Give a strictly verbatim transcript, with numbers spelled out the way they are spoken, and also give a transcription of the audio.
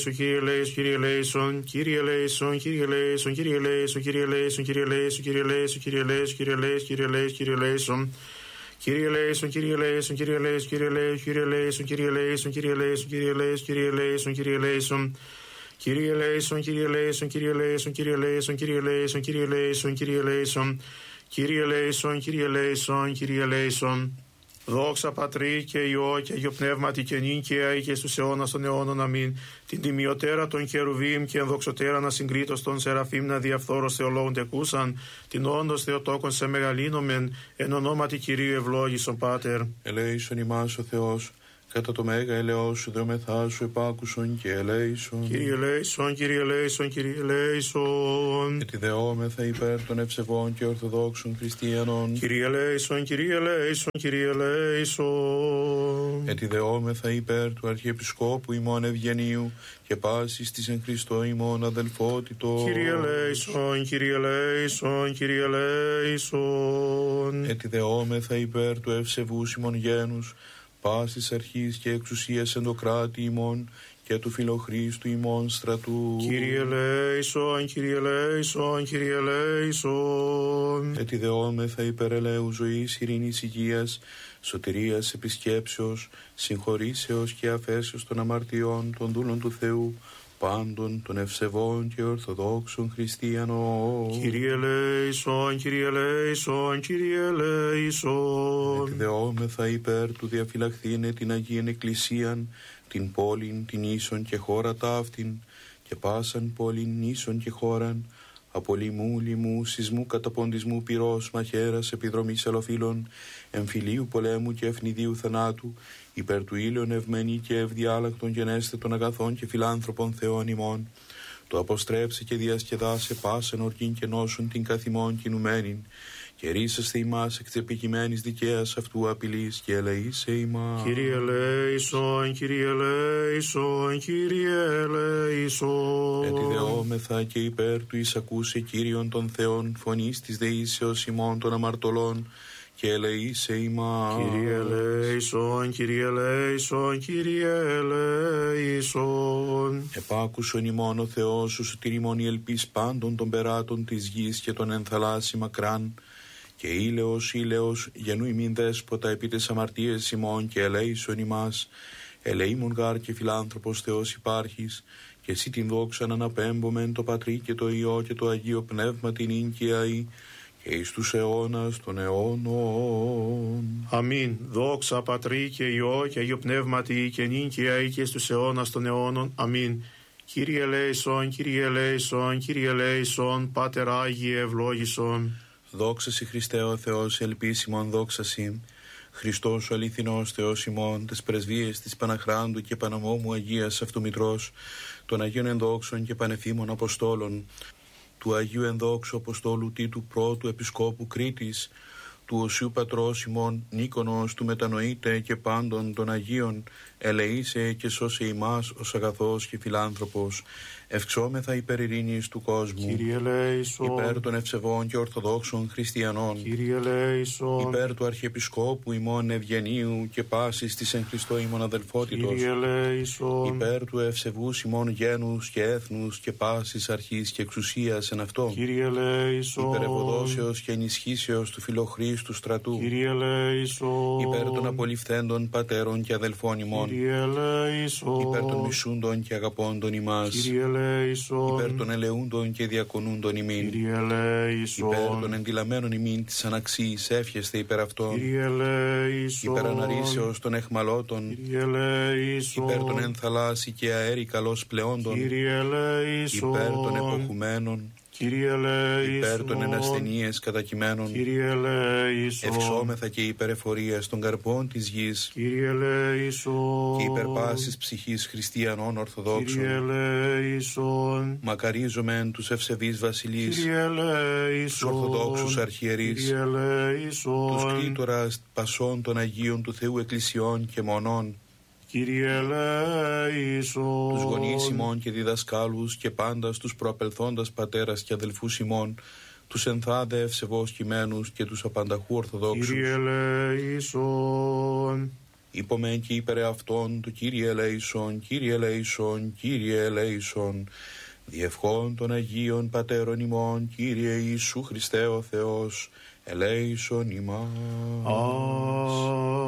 Kyrie eleison, Kyrie eleison, Kyrie eleison, Kyrie eleison, Kyrie eleison, Kyrie eleison, Kyrie eleison, Kyrie eleison, Kyrie eleison, Kyrie eleison, Kyrie eleison, Kyrie eleison. Kyrie eleison, Kyrie eleison, Kyrie eleison, Kyrie eleison, Kyrie eleison, Kyrie eleison, Kyrie eleison, Kyrie eleison, Kyrie eleison, Kyrie eleison. Kyrie eleison, Kyrie eleison, Kyrie eleison, Kyrie eleison, Kyrie eleison, Kyrie eleison, Kyrie eleison, Kyrie eleison, Kyrie eleison, Kyrie eleison. Δόξα Πατρί και Υιό και Αγιο Πνεύματι και νυν και αεί και στους αιώνας των αιώνων. Αμήν. Την τιμιωτέρα των Χερουβίμ και ενδοξωτέρα να συγκρίτως των Σεραφείμ να διαφθόρος θεολόγων τεκούσαν, την όντως Θεοτόκον σε μεγαλύνομεν, εν ονόματι Κυρίου ευλόγησον Πάτερ. Ελέησον ημάς ο Θεός, κατά το μέγα ελαιός σου δεομεθά σου επάκουσον και ελέησον. Κύριε ελέησον, Κύριε ελέησον, Κύριε ελέησον. Και τη δεόμεθα υπέρ των ευσεβών και ορθοδόξων χριστιανών. Κύριε ελέησον, Κύριε ελέησον, Κύριε ελέησον. Και τη δεόμεθα υπέρ του Αρχιεπισκόπου ημών Ευγενίου και πάσης της εν Χριστώ ημών αδελφότητος. Κύριε ελέησον, Κύριε ελέησον, Κύριε ελέησον. Και τη δεόμεθα υπέρ του ευσεβούς ημών γένους, πάσης αρχής και εξουσίας εν το κράτη ημών και του φιλοχρίστου ημών στρατού. Κύριε ελέησον, Κύριε ελέησον, Κύριε ελέησον. Και τη δεόμεθα υπέρ ελέου ζωής, ειρήνης, υγείας, σωτηρίας, επισκέψεως, συγχωρήσεως και αφέσεως των αμαρτιών των δούλων του Θεού, πάντων των ευσεβών και ορθοδόξων χριστιανών. Κύριε ελέησον, Κύριε ελέησον, Κύριε ελέησον. Εκδεόμεθα υπέρ του διαφυλαχθήνε την Αγίαν Εκκλησίαν, την πόλην, την ίσον και χώρα ταύτην, και πάσαν πόλην, ίσον και χώραν, από λοιμού, λοιμού, σεισμού, καταποντισμού, πυρός, μαχαίρας, επιδρομής αλοφύλων, εμφυλίου πολέμου και ευνηδίου θανάτου, υπέρ του ήλιον ευμένη και ευδιάλακτων γενέστε των αγαθών και φιλάνθρωπων Θεών ημών, το αποστρέψε και διασκεδάσε πάσαν ορκήν και νόσον την καθημών κινουμένην, και ρίσαστε ημάς εκ της επικειμένης δικαίας αυτού απειλής και ελεήσε ημάς. Κύριε ελέησον, Κύριε ελέησον, Κύριε ελέησον. Ετιδεόμεθα και υπέρ του εισακούσε Κύριον των Θεών φωνής της δεήσεως ημών των αμαρτωλών, και ελεήσε ημάς. Κύριε ελέησον, Κύριε ελέησον, Κύριε ελέησον. Επάκουσον ημών ο Θεός σου σωτηριμόν η ελπίς πάντων των περάτων της γης και των ενθαλάσσι μακράν, και ήλαιος ήλαιος γενού ημίν δέσποτα επί τες αμαρτίες ημών, και ελέησον ημάς. Ελεήμων γάρ και φιλάνθρωπος Θεός υπάρχεις, και εσύ την δόξαν αναπέμπομεν το Πατρί και το Υιό και το Αγίο Πνεύμα την ίν και αεί, και εις τους αιώνας των αιώνων. Αμήν. Δόξα Πατρί και Υιό και Αγίο Πνεύματι και νυν και αεί και στους αιώνας των αιώνων. Αμήν. Κύριε ελέησον, Κύριε ελέησον, Κύριε ελέησον, Πάτερ Άγιε ευλόγησον. Δόξα σοι Χριστέ ο Θεός, ελπίσιμον δόξα σοι. Χριστός ο αληθινός Θεός ημών, τες πρεσβείες της Παναχράντου και Παναμόμου Αγίας Αυτομητρός, των Αγίων Ενδόξων και Πανεφήμων Αποστόλων, του Αγίου Ενδόξου Αποστόλου Τίτου Πρώτου Επισκόπου Κρήτης, του Οσίου Πατρός ημών Νίκονος, του Μετανοήτε και πάντων των Αγίων, ελεήσε και σώσε ημάς ως αγαθός και φιλάνθρωπος, ευξόμεθα υπέρ ειρήνης του κόσμου. Κύριε ελέησον. Υπέρ των ευσεβών και ορθοδόξων χριστιανών. Κύριε ελέησον. Υπέρ του Αρχιεπισκόπου ημών Ευγενίου και πάσης της εν Χριστώ ημών αδελφότητος. Κύριε ελέησον. Υπέρ του ευσεβούς ημών γένους και έθνους και πάσης αρχής και εξουσίας εν αυτό. Κύριε ελέησον. Υπέρ ευωδόσεως και ενισχύσεως του φιλοχρίστου στρατού. Κύριε ελέησον. Υπέρ των απολυφθέντων πατέρων και αδελφών ημών. Κύριε ελέησον. Υπέρ των μισούντων και αγαπώντων ημάς. Κύριε ελέησον. Υπέρ των ελεούντων και διακονούντων ημίν. Κύριε ελέησον. Υπέρ των εντυλαμένων ημίν της αναξής εύχεστε υπέρ αυτών. Κύριε ελέησον. Υπέρ αναρρήσεως των εχμαλώτων. Κύριε ελέησον. Υπέρ των εν θαλάσσι και αέρι καλώς πλεόντων. Κύριε ελέησον. Υπέρ των εποχουμένων. Κύριε ελέησον. Υπέρ των εν ασθενείες κατακειμένων. Κύριε ελέησον. Ευξόμεθα και υπέρ εφορίας των καρπών της γης. Κύριε ελέησον. Και υπέρ πάσης ψυχής χριστιανών ορθοδόξων. Κύριε ελέησον. Μακαρίζομεν τους ευσεβείς βασιλείς. Κύριε ελέησον. Τους ορθοδόξους αρχιερείς. Κύριε ελέησον. Τους κλήτορας πασών των Αγίων του Θεού Εκκλησιών και μονών. Κύριε ελέησον. Τους γονείς ημών και διδασκάλους και πάντα τους προαπελθόντας πατέρας και αδελφούς ημών, τους ενθάδε ευσεβώς κειμένους και τους απανταχού ορθοδόξους. Κύριε ελέησον. Υπομεν και υπερ αυτόν το Κύριε ελέησον, Κύριε ελέησον, Κύριε ελέησον. Διευχών των Αγίων Πατέρων ημών, Κύριε Ιησού Χριστέ ο Θεός, ελέησον ημάς.